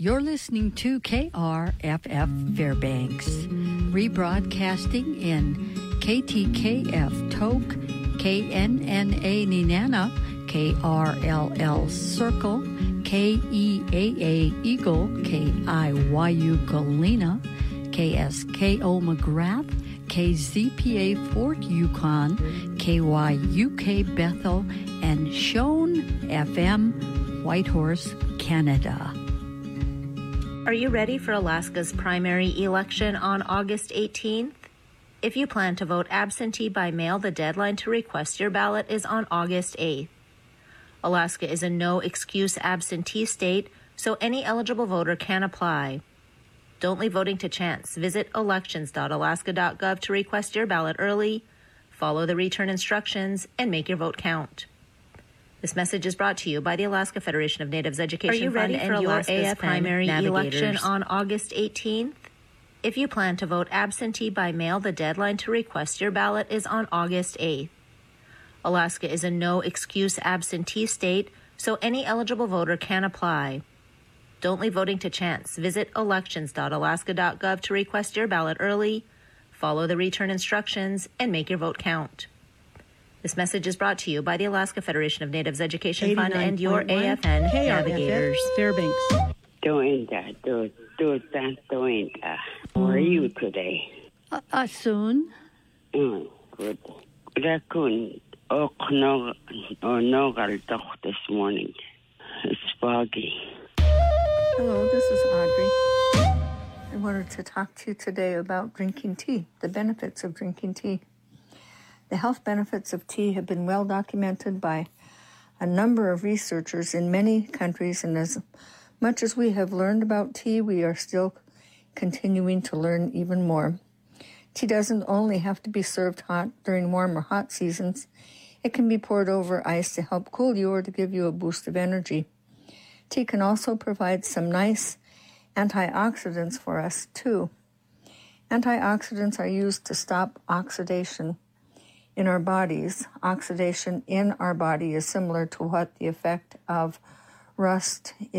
You're listening to KRFF Fairbanks, rebroadcasting in KTKF Tok, KNNA Nenana, KRLL Circle, KEAA Eagle, KIYU Galena, KSKO McGrath, KZPA Fort Yukon, KYUK Bethel, and Shone FM Whitehorse, Canada. Are you ready for Alaska's primary election on August 18th? If you plan to vote absentee by mail, the deadline to request your ballot is on August 8th. Alaska is a no-excuse absentee state, so any eligible voter can apply. Don't leave voting to chance. Visit elections.alaska.gov to request your ballot early, follow the return instructions, and make your vote count. This message is brought to you by the Alaska Federation of Natives Education Fund and your AFN primary election on August 18th. If you plan to vote absentee by mail, the deadline to request your ballot is on August 8th. Alaska is a no-excuse absentee state, so any eligible voter can apply. Don't leave voting to chance. Visit elections.alaska.gov to request your ballot early, follow the return instructions, and make your vote count. This message is brought to you by the Alaska Federation of Natives Education Fund and your AFN navigators. Fairbanks. How are you today? Soon. Good. Raccoon Nogal this morning. It's foggy. Hello, this is Audrey. I wanted to talk to you today about drinking tea, the benefits of drinking tea. The health benefits of tea have been well documented by a number of researchers in many countries, and as much as we have learned about tea, we are still continuing to learn even more. Tea doesn't only have to be served hot during warm or hot seasons. It can be poured over ice to help cool you or to give you a boost of energy. Tea can also provide some nice antioxidants for us, too. Antioxidants are used to stop oxidation in our bodies. Oxidation in our body is similar to what the effect of rust